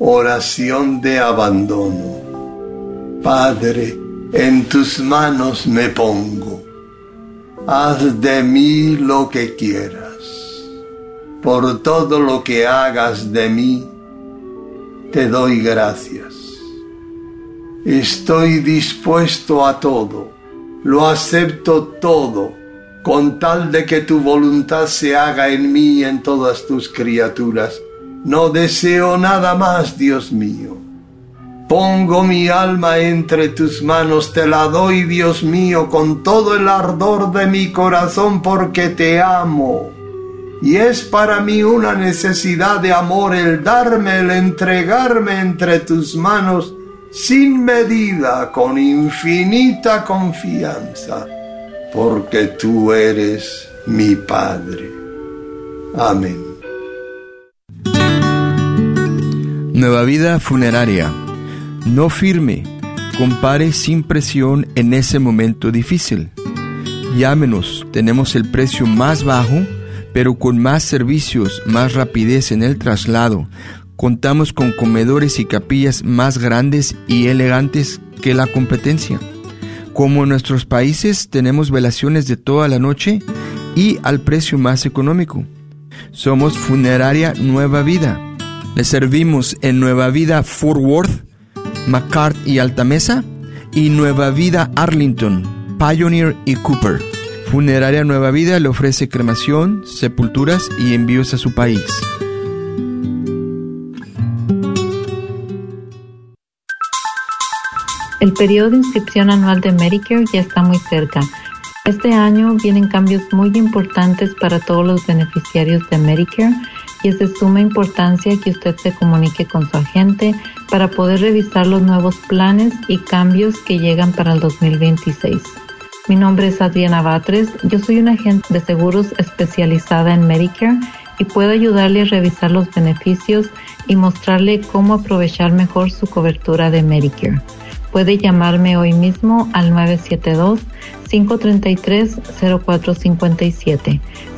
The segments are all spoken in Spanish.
Oración de abandono. Padre, en tus manos me pongo. Haz de mí lo que quieras. Por todo lo que hagas de mí, te doy gracias. Estoy dispuesto a todo, lo acepto todo, con tal de que tu voluntad se haga en mí y en todas tus criaturas. No deseo nada más, Dios mío. Pongo mi alma entre tus manos, te la doy, Dios mío, con todo el ardor de mi corazón, porque te amo. Y es para mí una necesidad de amor el darme, el entregarme entre tus manos, sin medida, con infinita confianza, porque tú eres mi Padre. Amén. Nueva Vida Funeraria. No firme, compare sin presión en ese momento difícil. Llámenos, tenemos el precio más bajo, pero con más servicios, más rapidez en el traslado. Contamos con comedores y capillas más grandes y elegantes que la competencia. Como en nuestros países, tenemos velaciones de toda la noche y al precio más económico. Somos Funeraria Nueva Vida. Le servimos en Nueva Vida Fort Worth, McCart y Altamesa, y Nueva Vida Arlington, Pioneer y Cooper. Funeraria Nueva Vida le ofrece cremación, sepulturas y envíos a su país. El periodo de inscripción anual de Medicare ya está muy cerca. Este año vienen cambios muy importantes para todos los beneficiarios de Medicare y es de suma importancia que usted se comunique con su agente para poder revisar los nuevos planes y cambios que llegan para el 2026. Mi nombre es Adriana Batres, yo soy una agente de seguros especializada en Medicare y puedo ayudarle a revisar los beneficios y mostrarle cómo aprovechar mejor su cobertura de Medicare. Puede llamarme hoy mismo al 972-533-0457,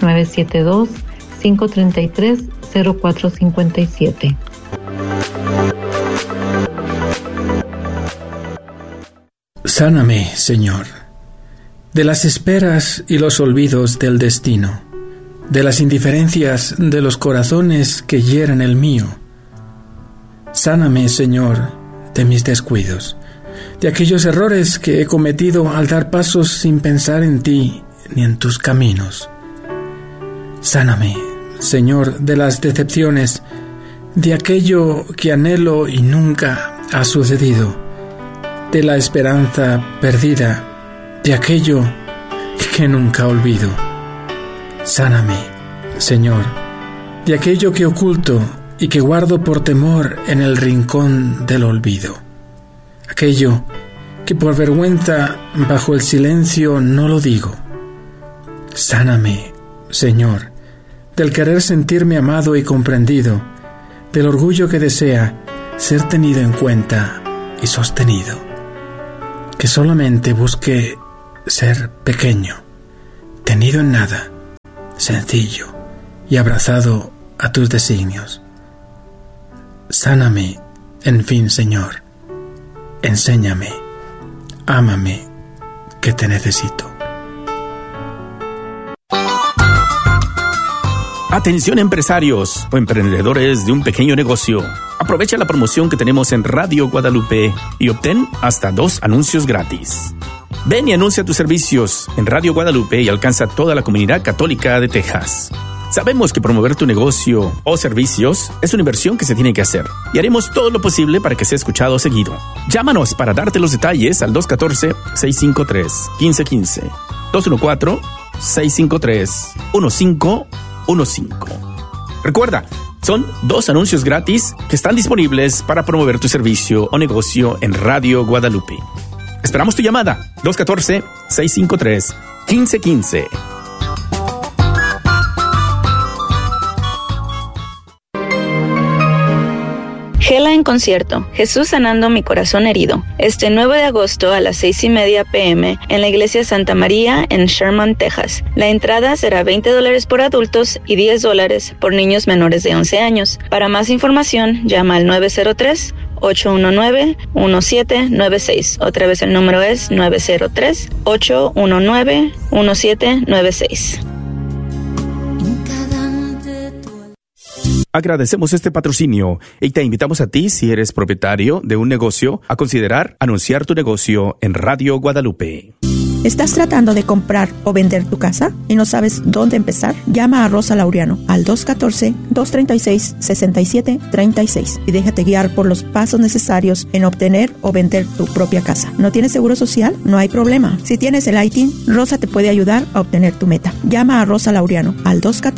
972-533-0457. Sáname, Señor, de las esperas y los olvidos del destino, de las indiferencias de los corazones que hieren el mío. Sáname, Señor, de mis descuidos, de aquellos errores que he cometido al dar pasos sin pensar en ti ni en tus caminos. Sáname, Señor, de las decepciones, de aquello que anhelo y nunca ha sucedido, de la esperanza perdida, de aquello que nunca olvido. Sáname, Señor, de aquello que oculto y que guardo por temor en el rincón del olvido. Aquello que por vergüenza bajo el silencio no lo digo. Sáname, Señor, del querer sentirme amado y comprendido, del orgullo que desea ser tenido en cuenta y sostenido. Que solamente busque ser pequeño, tenido en nada, sencillo y abrazado a tus designios. Sáname, en fin, Señor. Enséñame, ámame, que te necesito. Atención empresarios o emprendedores de un pequeño negocio. Aprovecha la promoción que tenemos en Radio Guadalupe y obtén hasta 2 anuncios gratis. Ven y anuncia tus servicios en Radio Guadalupe y alcanza toda la comunidad católica de Texas. Sabemos que promover tu negocio o servicios es una inversión que se tiene que hacer y haremos todo lo posible para que sea escuchado seguido. Llámanos para darte los detalles al 214-653-1515, 214-653-1515. Recuerda, son 2 anuncios gratis que están disponibles para promover tu servicio o negocio en Radio Guadalupe. Esperamos tu llamada, 214-653-1515. Gela en concierto, Jesús sanando mi corazón herido. Este 9 de agosto a las 6:30 p.m. en la iglesia Santa María en Sherman, Texas. La entrada será $20 por adultos y $10 por niños menores de 11 años. Para más información, llama al 903-819-1796. Otra vez el número es 903-819-1796. Agradecemos este patrocinio y te invitamos a ti, si eres propietario de un negocio, a considerar anunciar tu negocio en Radio Guadalupe. ¿Estás tratando de comprar o vender tu casa y no sabes dónde empezar? Llama a Rosa Laureano al 214-236-6736 y déjate guiar por los pasos necesarios en obtener o vender tu propia casa. ¿No tienes seguro social? No hay problema. Si tienes el ITIN, Rosa te puede ayudar a obtener tu meta. Llama a Rosa Laureano al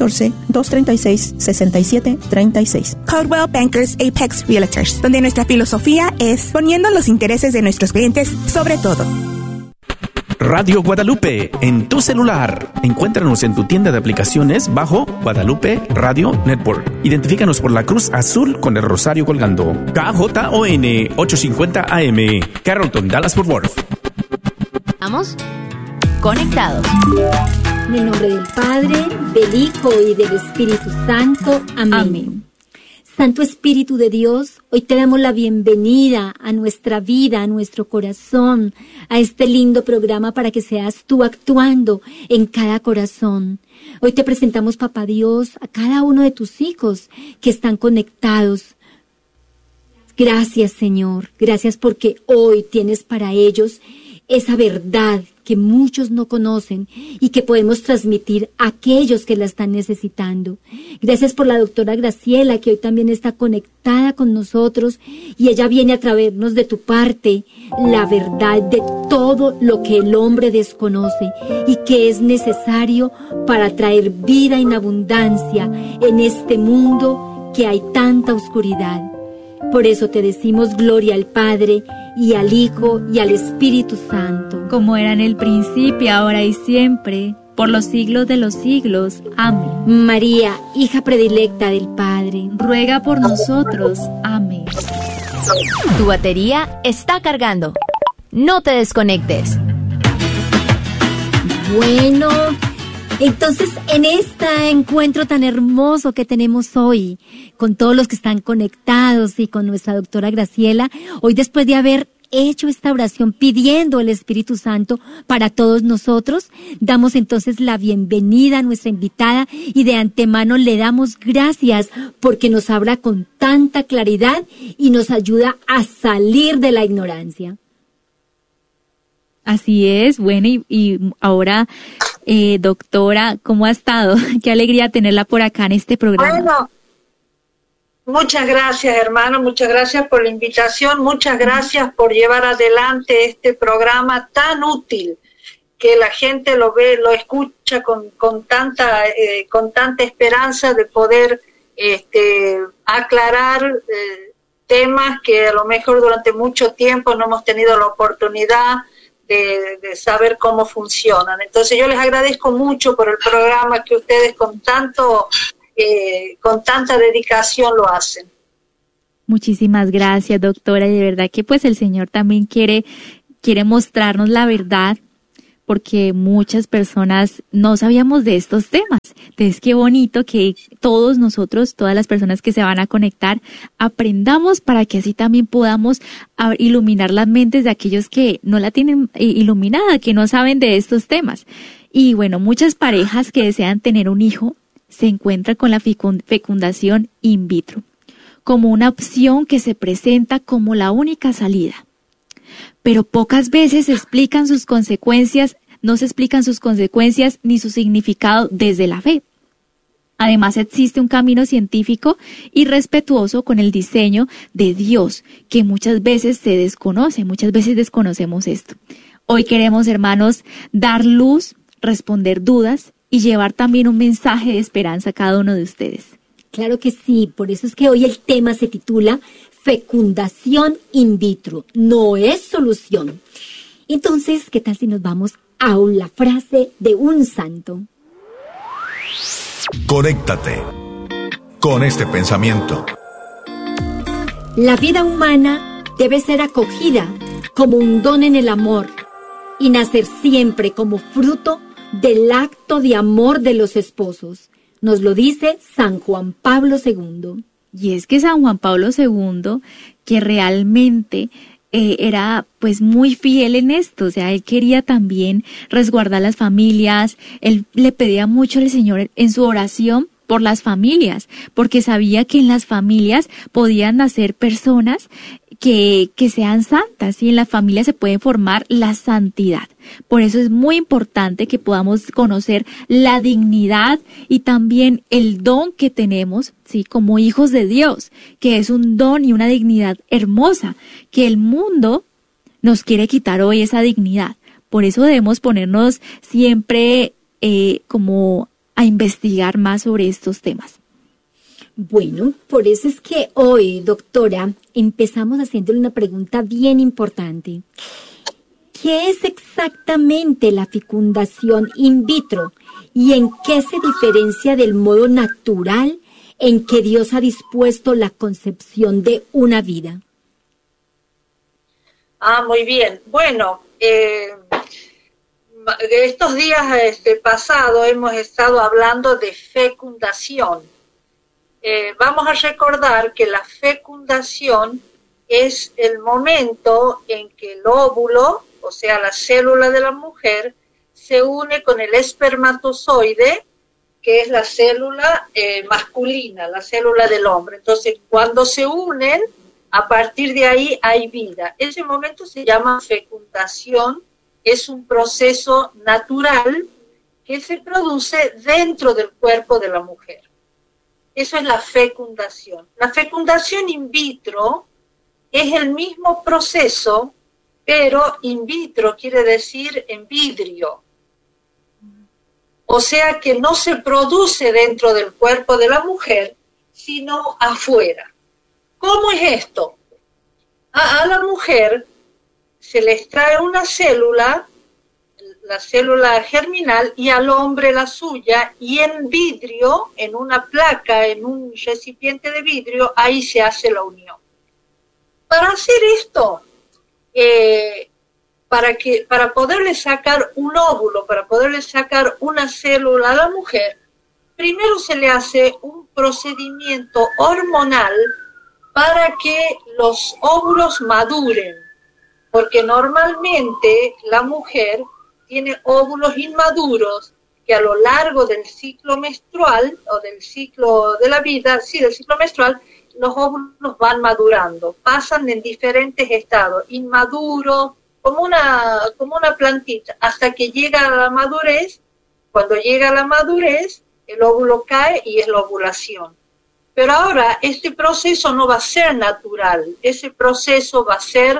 214-236-6736. Coldwell Bankers Apex Realtors, donde nuestra filosofía es poniendo los intereses de nuestros clientes sobre todo. Radio Guadalupe, en tu celular. Encuéntranos en tu tienda de aplicaciones bajo Guadalupe Radio Network. Identifícanos por la cruz azul con el rosario colgando. KJON 850 AM, Carrollton, Dallas-Fort Worth. Estamos conectados. En el nombre del Padre, del Hijo y del Espíritu Santo. Amén. Amén. Santo Espíritu de Dios, hoy te damos la bienvenida a nuestra vida, a nuestro corazón, a este lindo programa para que seas tú actuando en cada corazón. Hoy te presentamos, Papá Dios, a cada uno de tus hijos que están conectados. Gracias, Señor. Gracias porque hoy tienes para ellos esa verdad que muchos no conocen y que podemos transmitir a aquellos que la están necesitando. Gracias por la doctora Graciela, que hoy también está conectada con nosotros y ella viene a traernos de tu parte la verdad de todo lo que el hombre desconoce y que es necesario para traer vida en abundancia en este mundo que hay tanta oscuridad. Por eso te decimos gloria al Padre, y al Hijo, y al Espíritu Santo. Como era en el principio, ahora y siempre, por los siglos de los siglos. Amén. María, hija predilecta del Padre, ruega por nosotros. Amén. Tu batería está cargando. No te desconectes. Bueno, entonces en este encuentro tan hermoso que tenemos hoy, con todos los que están conectados y con nuestra doctora Graciela, hoy después de haber hecho esta oración pidiendo el Espíritu Santo para todos nosotros, damos entonces la bienvenida a nuestra invitada y de antemano le damos gracias porque nos habla con tanta claridad y nos ayuda a salir de la ignorancia. Así es, bueno, y ahora, doctora, ¿cómo ha estado? Qué alegría tenerla por acá en este programa. Bueno, muchas gracias, hermano, muchas gracias por la invitación, muchas gracias por llevar adelante este programa tan útil, que la gente lo ve, lo escucha con tanta esperanza de poder aclarar temas que a lo mejor durante mucho tiempo no hemos tenido la oportunidad de saber cómo funcionan. Entonces yo les agradezco mucho por el programa que ustedes con tanta dedicación lo hacen. Muchísimas gracias, doctora, y de verdad que pues el Señor también quiere mostrarnos la verdad, porque muchas personas no sabíamos de estos temas. Entonces, qué bonito que todos nosotros, todas las personas que se van a conectar, aprendamos para que así también podamos iluminar las mentes de aquellos que no la tienen iluminada, que no saben de estos temas. Y bueno, muchas parejas que desean tener un hijo se encuentran con la fecundación in vitro, como una opción que se presenta como la única salida. Pero pocas veces no se explican sus consecuencias ni su significado desde la fe. Además, existe un camino científico y respetuoso con el diseño de Dios, que muchas veces se desconoce, muchas veces desconocemos esto. Hoy queremos, hermanos, dar luz, responder dudas y llevar también un mensaje de esperanza a cada uno de ustedes. Claro que sí, por eso es que hoy el tema se titula Fecundación in vitro, no es solución. Entonces, ¿qué tal si nos vamos a la frase de un santo? Conéctate con este pensamiento. La vida humana debe ser acogida como un don en el amor y nacer siempre como fruto del acto de amor de los esposos. Nos lo dice San Juan Pablo II. Y es que San Juan Pablo II, que realmente era pues muy fiel en esto, o sea, él quería también resguardar las familias, él le pedía mucho al Señor en su oración por las familias, porque sabía que en las familias podían nacer personas que sean santas, y en la familia se puede formar la santidad. Por eso es muy importante que podamos conocer la dignidad y también el don que tenemos, sí, como hijos de Dios, que es un don y una dignidad hermosa, que el mundo nos quiere quitar hoy esa dignidad. Por eso debemos ponernos siempre como a investigar más sobre estos temas. Bueno, por eso es que hoy, doctora, empezamos haciéndole una pregunta bien importante. ¿Qué es exactamente la fecundación in vitro y en qué se diferencia del modo natural en que Dios ha dispuesto la concepción de una vida? Muy bien. Bueno, estos días pasados hemos estado hablando de fecundación. Vamos a recordar que la fecundación es el momento en que el óvulo, o sea, la célula de la mujer, se une con el espermatozoide, que es la célula masculina, la célula del hombre. Entonces, cuando se unen, a partir de ahí hay vida. Ese momento se llama fecundación, es un proceso natural que se produce dentro del cuerpo de la mujer. Eso es la fecundación. La fecundación in vitro es el mismo proceso, pero in vitro quiere decir en vidrio. O sea que no se produce dentro del cuerpo de la mujer, sino afuera. ¿Cómo es esto? A la mujer se le extrae una célula, la célula germinal, y al hombre la suya, y en vidrio, en una placa, en un recipiente de vidrio, ahí se hace la unión. Para hacer esto, para poderle sacar un óvulo, para poderle sacar una célula a la mujer, primero se le hace un procedimiento hormonal para que los óvulos maduren, porque normalmente la mujer tiene óvulos inmaduros que a lo largo del ciclo menstrual, o del ciclo de la vida, sí, del ciclo menstrual, los óvulos van madurando, pasan en diferentes estados, inmaduros, como una plantita, hasta que llega a la madurez. Cuando llega a la madurez, el óvulo cae y es la ovulación. Pero ahora, este proceso no va a ser natural, ese proceso va a ser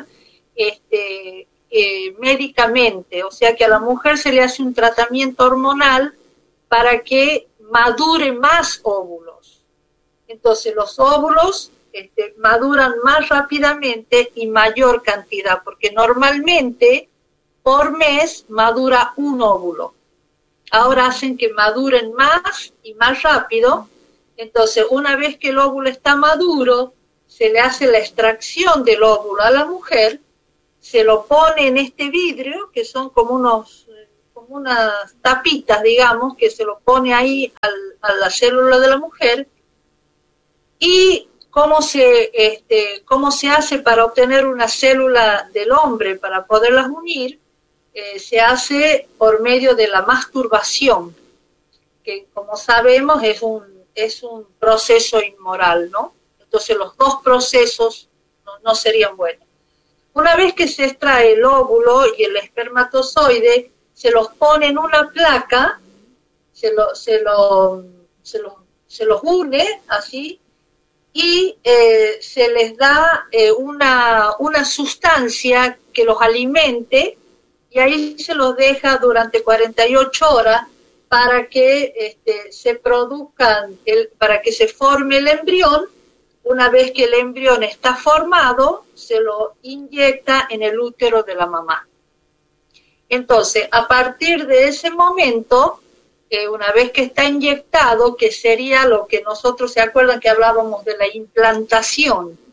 médicamente, o sea que a la mujer se le hace un tratamiento hormonal para que madure más óvulos. Entonces los óvulos maduran más rápidamente y mayor cantidad, porque normalmente por mes madura un óvulo. Ahora hacen que maduren más y más rápido. Entonces una vez que el óvulo está maduro, se le hace la extracción del óvulo a la mujer, se lo pone en este vidrio, que son como unas tapitas, digamos, que se lo pone ahí a la célula de la mujer. Y cómo se hace para obtener una célula del hombre, para poderlas unir, se hace por medio de la masturbación, que como sabemos es un proceso inmoral, ¿no? Entonces los dos procesos no serían buenos. Una vez que se extrae el óvulo y el espermatozoide, se los pone en una placa, se los une así, y se les da una sustancia que los alimente, y ahí se los deja durante 48 horas para que se produzcan, para que se forme el embrión. Una vez que el embrión está formado, se lo inyecta en el útero de la mamá. Entonces, a partir de ese momento, una vez que está inyectado, que sería lo que nosotros, ¿se acuerdan que hablábamos de la implantación?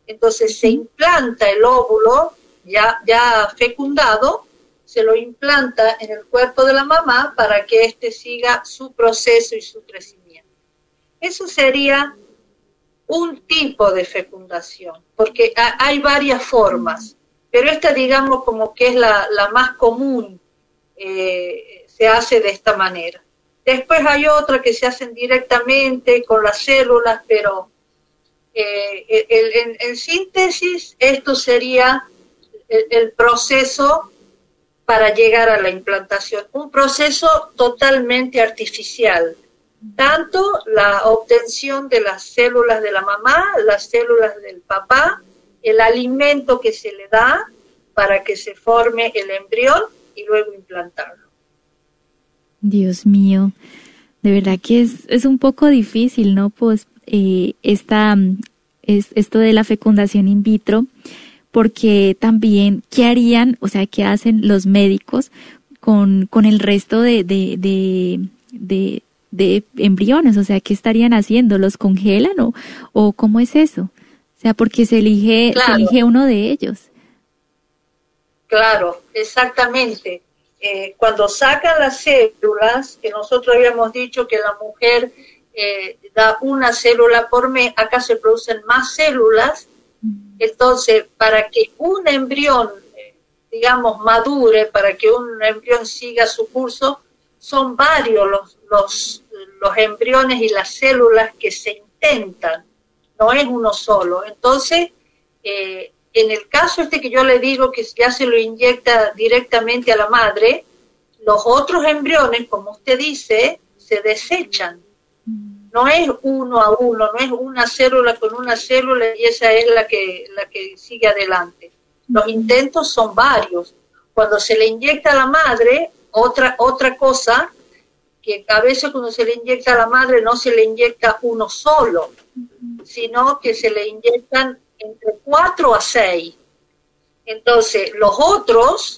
Entonces se implanta el óvulo ya fecundado, se lo implanta en el cuerpo de la mamá para que éste siga su proceso y su crecimiento. Eso sería un tipo de fecundación, porque hay varias formas, pero esta, digamos, como que es la más común, se hace de esta manera. Después hay otra que se hacen directamente con las células, pero en síntesis esto sería el proceso para llegar a la implantación, un proceso totalmente artificial. Tanto la obtención de las células de la mamá, las células del papá, el alimento que se le da para que se forme el embrión y luego implantarlo. Dios mío, de verdad que es un poco difícil, ¿no? Pues esto de la fecundación in vitro, porque también, ¿qué harían? O sea, ¿qué hacen los médicos con el resto de embriones? O sea, ¿qué estarían haciendo? ¿Los congelan o cómo es eso? O sea, porque se elige uno de ellos. Claro, exactamente. Cuando sacan las células, que nosotros habíamos dicho que la mujer da una célula por mes, acá se producen más células. Entonces, para que un embrión, digamos, madure, para que un embrión siga su curso, son varios los embriones y las células que se intentan, no es uno solo. Entonces, en el caso que yo le digo que ya se lo inyecta directamente a la madre, los otros embriones, como usted dice, se desechan. No es uno a uno, no es una célula con una célula y esa es la que sigue adelante. Los intentos son varios. Cuando se le inyecta a la madre, otra cosa, que a veces cuando se le inyecta a la madre no se le inyecta uno solo, sino que se le inyectan entre 4 a 6. Entonces, los otros,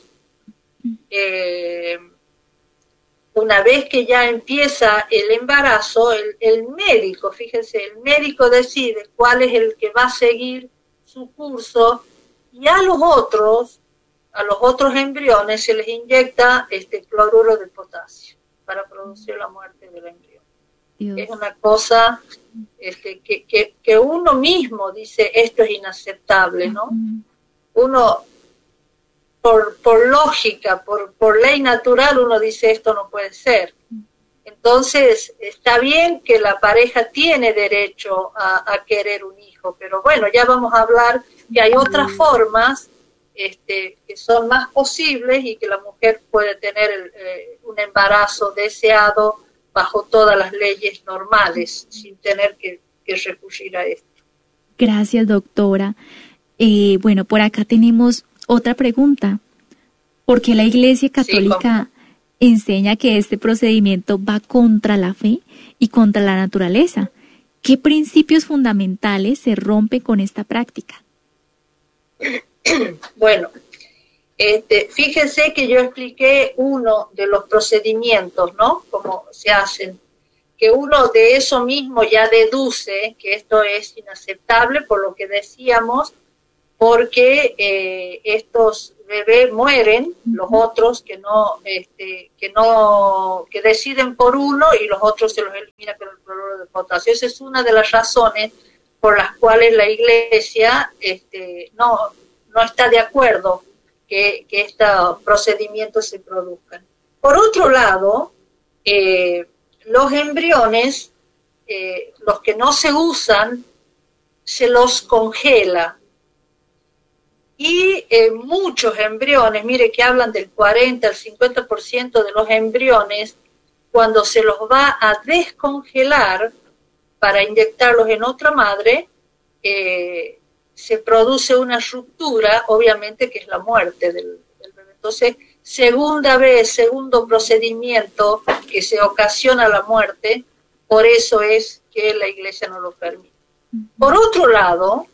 una vez que ya empieza el embarazo, el médico, fíjense, el médico decide cuál es el que va a seguir su curso, y a los otros embriones se les inyecta cloruro de potasio para producir la muerte del embrión. Dios. Es una cosa que uno mismo dice, esto es inaceptable, ¿no? Uno, por lógica, por ley natural, uno dice, esto no puede ser. Entonces, está bien que la pareja tiene derecho a querer un hijo, pero bueno, ya vamos a hablar que hay otras formas que son más posibles y que la mujer puede tener un embarazo deseado bajo todas las leyes normales, sin tener que recurrir a esto. Gracias, doctora. Bueno, por acá tenemos otra pregunta. ¿Por qué la Iglesia Católica enseña que este procedimiento va contra la fe y contra la naturaleza? ¿Qué principios fundamentales se rompen con esta práctica? Bueno, fíjense que yo expliqué uno de los procedimientos, ¿no? Cómo se hacen, que uno de eso mismo ya deduce que esto es inaceptable por lo que decíamos, porque estos bebés mueren, los otros que deciden por uno y los otros se los elimina con el cloruro de potasio. Esa es una de las razones por las cuales la Iglesia no está de acuerdo que estos procedimientos se produzcan. Por otro lado, los embriones, los que no se usan, se los congela. Y muchos embriones, mire que hablan del 40 al 50% de los embriones, cuando se los va a descongelar para inyectarlos en otra madre, se produce una ruptura, obviamente que es la muerte del bebé. Entonces, segundo procedimiento que se ocasiona la muerte, por eso es que la Iglesia no lo permite. Por otro lado,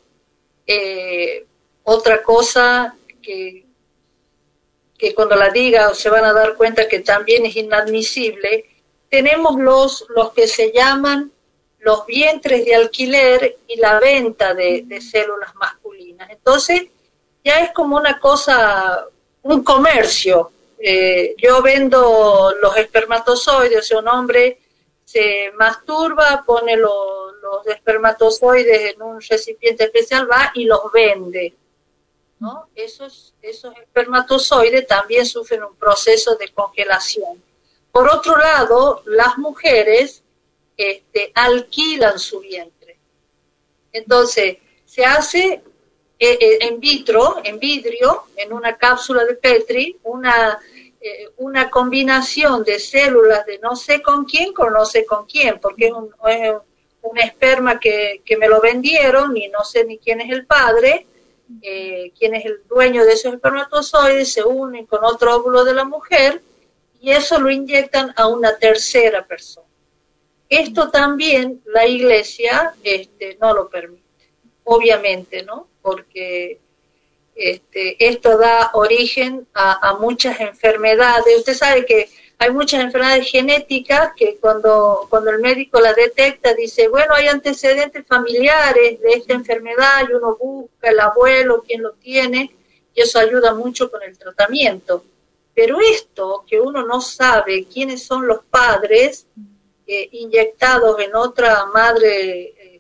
otra cosa que cuando la diga se van a dar cuenta que también es inadmisible, tenemos los que se llaman los vientres de alquiler y la venta de células masculinas. Entonces, ya es como una cosa, un comercio. Yo vendo los espermatozoides, o sea, un hombre se masturba, pone los espermatozoides en un recipiente especial, va y los vende, ¿no? Esos espermatozoides también sufren un proceso de congelación. Por otro lado, las mujeres alquilan su vientre. Entonces, se hace en vitro, en vidrio, en una cápsula de Petri, una combinación de células de no sé con quién con no sé con quién, porque es un esperma que me lo vendieron y no sé ni quién es el padre, quién es el dueño de esos espermatozoides, se unen con otro óvulo de la mujer y eso lo inyectan a una tercera persona. Esto también la Iglesia no lo permite, obviamente, ¿no? Porque esto da origen a muchas enfermedades. Usted sabe que hay muchas enfermedades genéticas que cuando el médico la detecta dice, bueno, hay antecedentes familiares de esta enfermedad y uno busca el abuelo, quién lo tiene, y eso ayuda mucho con el tratamiento. Pero esto, que uno no sabe quiénes son los padres inyectados en otra madre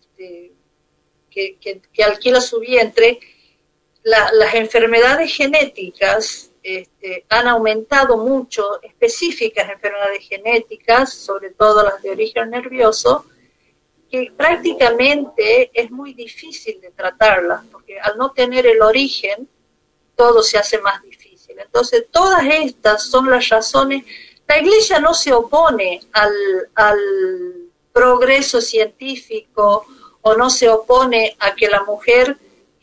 que alquila su vientre, las enfermedades genéticas han aumentado mucho, específicas enfermedades genéticas, sobre todo las de origen nervioso, que prácticamente es muy difícil de tratarlas, porque al no tener el origen, todo se hace más difícil. Entonces, todas estas son las razones. La Iglesia no se opone al progreso científico o no se opone a que la mujer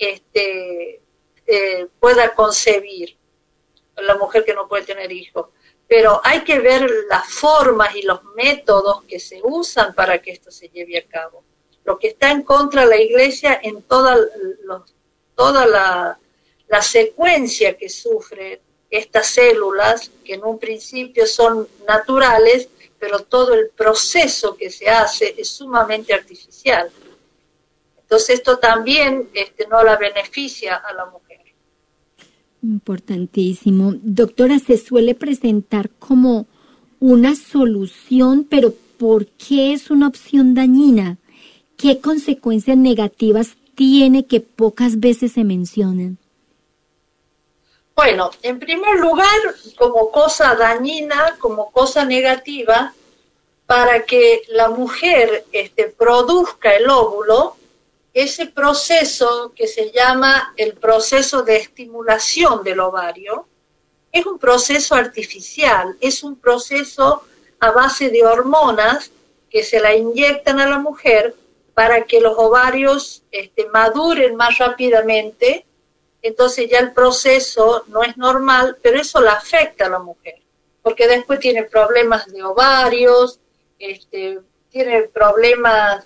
pueda concebir, la mujer que no puede tener hijos, pero hay que ver las formas y los métodos que se usan para que esto se lleve a cabo. Lo que está en contra de la Iglesia en toda la secuencia que sufren estas células, que en un principio son naturales, pero todo el proceso que se hace es sumamente artificial. Entonces esto también no la beneficia a la mujer. Importantísimo. Doctora, se suele presentar como una solución, pero ¿por qué es una opción dañina? ¿Qué consecuencias negativas tiene que pocas veces se mencionan? Bueno, en primer lugar, como cosa dañina, como cosa negativa, para que la mujer produzca el óvulo, ese proceso que se llama el proceso de estimulación del ovario, es un proceso artificial, es un proceso a base de hormonas que se la inyectan a la mujer para que los ovarios maduren más rápidamente. Entonces ya el proceso no es normal, pero eso la afecta a la mujer, porque después tiene problemas de ovarios, tiene problemas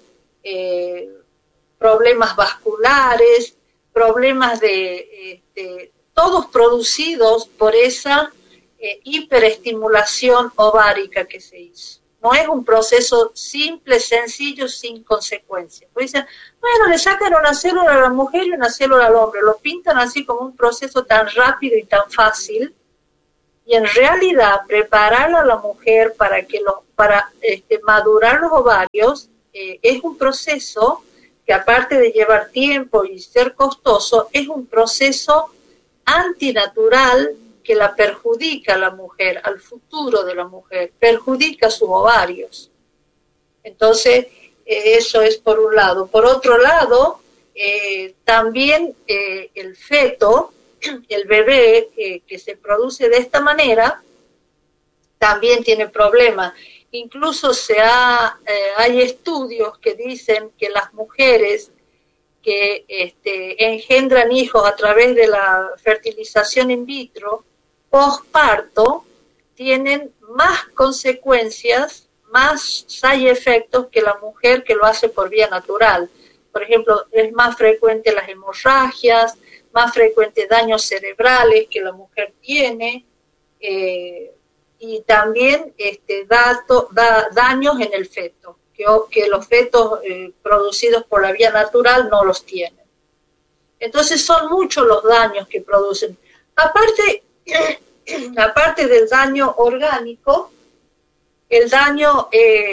vasculares, problemas todos producidos por esa hiperestimulación ovárica que se hizo. No es un proceso simple, sencillo, sin consecuencias. Pues dicen, bueno, le sacan una célula a la mujer y una célula al hombre, lo pintan así como un proceso tan rápido y tan fácil, y en realidad preparar a la mujer para madurar los ovarios es un proceso que, aparte de llevar tiempo y ser costoso, es un proceso antinatural que la perjudica a la mujer, al futuro de la mujer, perjudica sus ovarios. Entonces, eso es por un lado. Por otro lado, también el feto, el bebé que se produce de esta manera, también tiene problemas. Incluso hay estudios que dicen que las mujeres que engendran hijos a través de la fertilización in vitro, posparto, tienen más consecuencias, más side efectos que la mujer que lo hace por vía natural. Por ejemplo, es más frecuente las hemorragias, más frecuente daños cerebrales que la mujer tiene, y también da daños en el feto. que los fetos producidos por la vía natural no los tienen. Entonces son muchos los daños que producen. Aparte del daño orgánico, el daño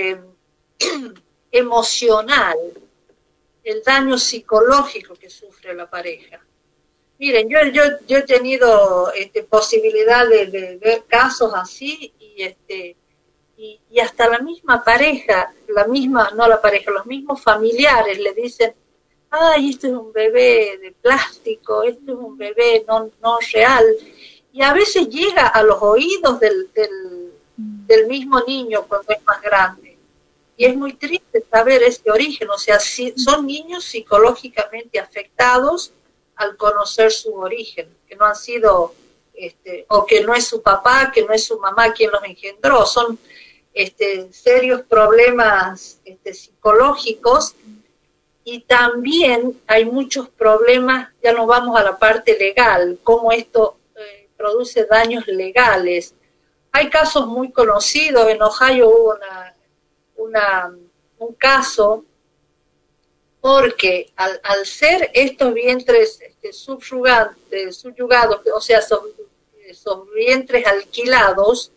emocional, el daño psicológico que sufre la pareja. Miren, yo he tenido posibilidad de ver casos así y hasta la misma pareja, los mismos familiares le dicen, ay, esto es un bebé de plástico, esto es un bebé no real. Y a veces llega a los oídos del mismo niño cuando es más grande. Y es muy triste saber ese origen, o sea, son niños psicológicamente afectados al conocer su origen, que no han sido, o que no es su papá, que no es su mamá quien los engendró, son serios problemas psicológicos, y también hay muchos problemas, ya nos vamos a la parte legal, cómo esto produce daños legales. Hay casos muy conocidos, en Ohio hubo un caso porque al ser estos vientres subyugados, o sea, son vientres alquilados,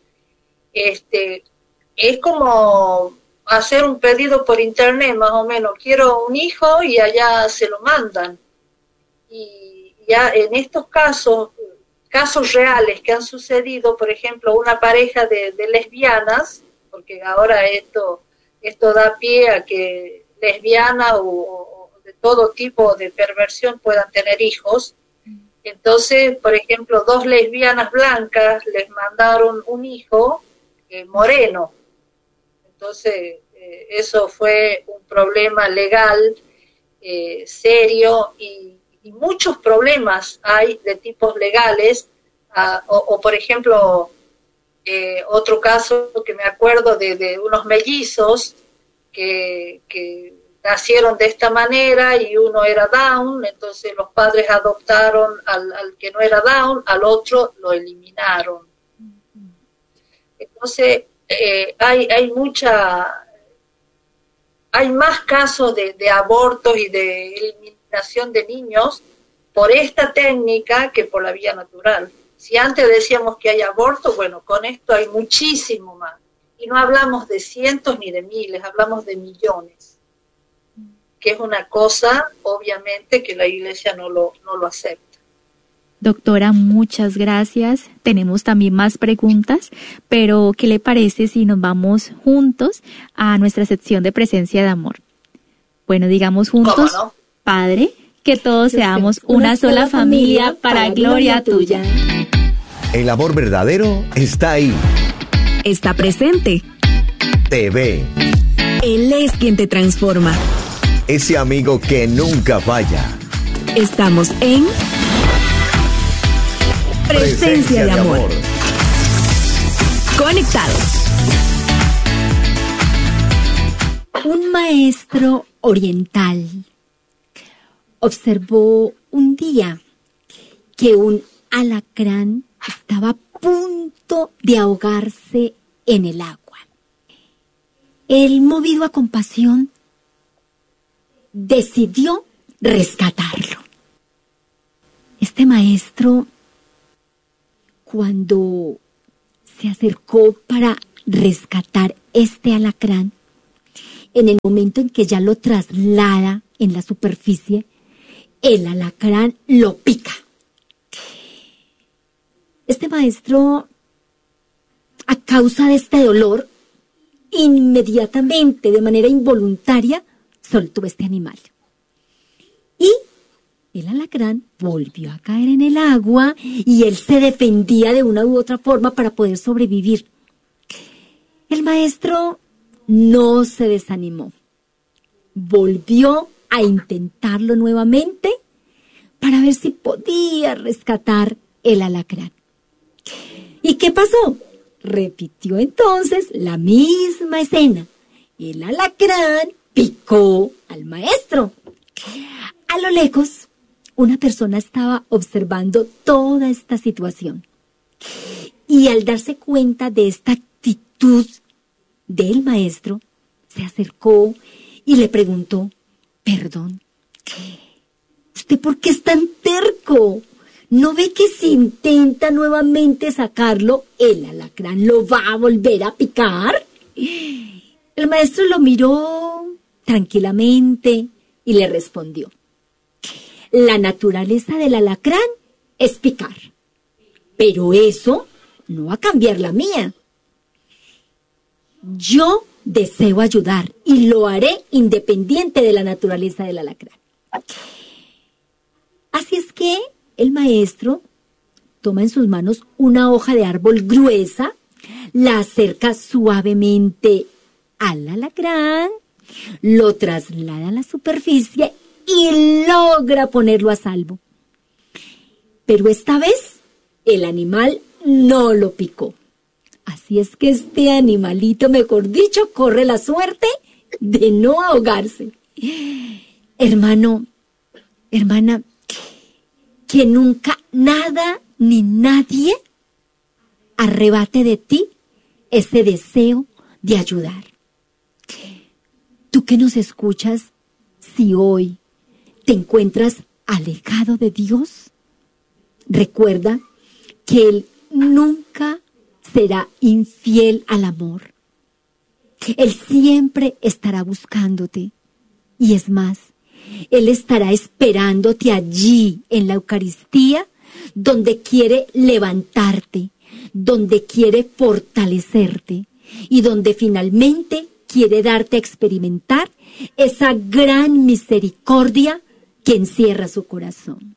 es como hacer un pedido por internet, más o menos. Quiero un hijo y allá se lo mandan. Y ya en estos casos reales que han sucedido, por ejemplo, una pareja de lesbianas, porque ahora esto da pie a que lesbianas o de todo tipo de perversión puedan tener hijos. Entonces, por ejemplo, 2 lesbianas blancas les mandaron un hijo moreno. Entonces, eso fue un problema legal serio, y muchos problemas hay de tipos legales, o por ejemplo, otro caso que me acuerdo de unos mellizos que nacieron de esta manera y uno era Down, entonces los padres adoptaron al que no era Down, al otro lo eliminaron. Entonces hay más casos de abortos y de eliminación de niños por esta técnica que por la vía natural. Si antes decíamos que hay abortos, bueno, con esto hay muchísimo más. Y no hablamos de cientos ni de miles, hablamos de millones, que es una cosa, obviamente, que la Iglesia no lo acepta. Doctora, muchas gracias. Tenemos también más preguntas, pero ¿qué le parece si nos vamos juntos a nuestra sección de presencia de amor? Bueno, digamos juntos, ¿no? Padre, que todos seamos una sola familia para gloria tuya. El amor verdadero está ahí. Está presente. Te ve. Él es quien te transforma. Ese amigo que nunca falla. Estamos en Presencia de amor. Conectados. Un maestro oriental observó un día que un alacrán estaba a punto de ahogarse en el agua. Él, movido a compasión, decidió rescatarlo. Este maestro, cuando se acercó para rescatar este alacrán, en el momento en que ya lo traslada en la superficie, el alacrán lo pica. Este maestro, a causa de este dolor, inmediatamente, de manera involuntaria, soltó este animal. Y el alacrán volvió a caer en el agua y él se defendía de una u otra forma para poder sobrevivir. El maestro no se desanimó. Volvió a intentarlo nuevamente para ver si podía rescatar el alacrán. ¿Y qué pasó? Repitió entonces la misma escena. El alacrán picó al maestro. A lo lejos, una persona estaba observando toda esta situación. Y al darse cuenta de esta actitud del maestro, se acercó y le preguntó, perdón, ¿qué? ¿Usted por qué es tan terco? ¿No ve que si intenta nuevamente sacarlo, el alacrán lo va a volver a picar? El maestro lo miró tranquilamente y le respondió, la naturaleza del alacrán es picar, pero eso no va a cambiar la mía. Yo deseo ayudar y lo haré independiente de la naturaleza del alacrán. Así es que el maestro toma en sus manos una hoja de árbol gruesa, la acerca suavemente al alacrán, lo traslada a la superficie y logra ponerlo a salvo. Pero esta vez el animal no lo picó. Así es que este animalito, mejor dicho, corre la suerte de no ahogarse. Hermano, hermana, que nunca nada ni nadie arrebate de ti ese deseo de ayudar. Tú que nos escuchas, si hoy te encuentras alejado de Dios, recuerda que Él nunca será infiel al amor. Él siempre estará buscándote. Y es más, Él estará esperándote allí en la Eucaristía, donde quiere levantarte, donde quiere fortalecerte y donde finalmente quiere darte a experimentar esa gran misericordia que encierra su corazón.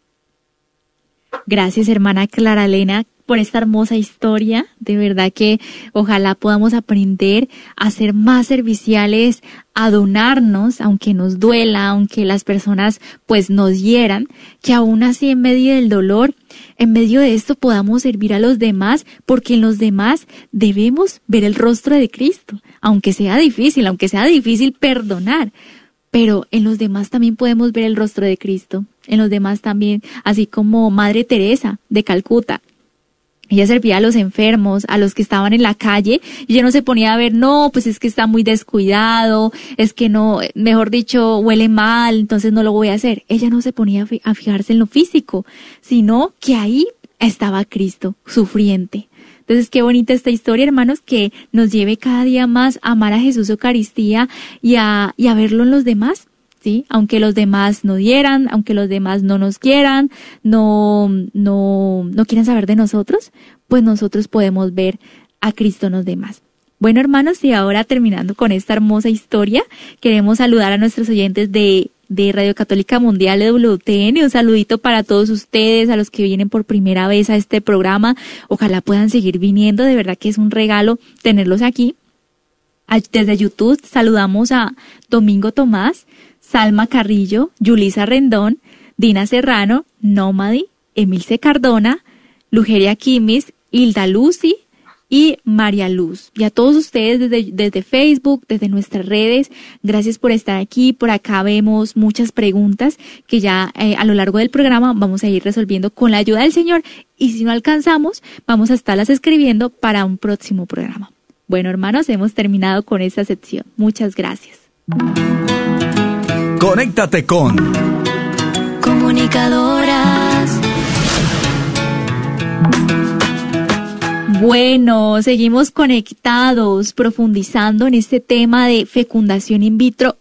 Gracias, hermana Clara Elena, por esta hermosa historia. De verdad que ojalá podamos aprender a ser más serviciales, a donarnos, aunque nos duela, aunque las personas pues nos hieran, que aún así en medio del dolor, en medio de esto podamos servir a los demás, porque en los demás debemos ver el rostro de Cristo, aunque sea difícil perdonar. Pero en los demás también podemos ver el rostro de Cristo. En los demás también, así como Madre Teresa de Calcuta. Ella servía a los enfermos, a los que estaban en la calle, y ella no se ponía a ver, no, pues es que está muy descuidado, es que no, mejor dicho, huele mal, entonces no lo voy a hacer. Ella no se ponía a fijarse en lo físico, sino que ahí estaba Cristo, sufriente. Entonces, qué bonita esta historia, hermanos, que nos lleve cada día más a amar a Jesús Eucaristía y a verlo en los demás, ¿sí? Aunque los demás no dieran, aunque los demás no nos quieran, no quieran saber de nosotros, pues nosotros podemos ver a Cristo en los demás. Bueno, hermanos, y ahora terminando con esta hermosa historia, queremos saludar a nuestros oyentes de Radio Católica Mundial de WTN. Un saludito para todos ustedes, a los que vienen por primera vez a este programa. Ojalá puedan seguir viniendo, de verdad que es un regalo tenerlos aquí. Desde YouTube saludamos a Domingo Tomás, Salma Carrillo, Yulisa Rendón, Dina Serrano, Nómadi, Emilce Cardona, Lugeria Quimis, Hilda Lucy y María Luz. Y a todos ustedes desde Facebook, desde nuestras redes, gracias por estar aquí. Por acá vemos muchas preguntas que ya a lo largo del programa vamos a ir resolviendo con la ayuda del Señor. Y si no alcanzamos, vamos a estarlas escribiendo para un próximo programa. Bueno, hermanos, hemos terminado con esta sección. Muchas gracias. Conéctate con Comunicadoras. Bueno, seguimos conectados, profundizando en este tema de fecundación in vitro